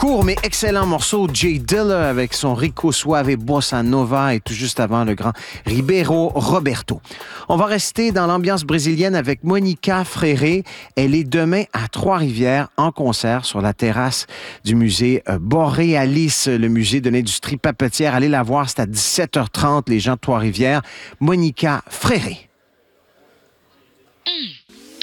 Court mais excellent morceau, Jay Dilla avec son Rico Suave Bossa Nova et tout juste avant le grand Ribeiro Roberto. On va rester dans l'ambiance brésilienne avec Monica Freire. Elle est demain à Trois-Rivières en concert sur la terrasse du musée Borealis, le musée de l'industrie papetière. Allez la voir, c'est à 17h30, les gens de Trois-Rivières. Monica Freire.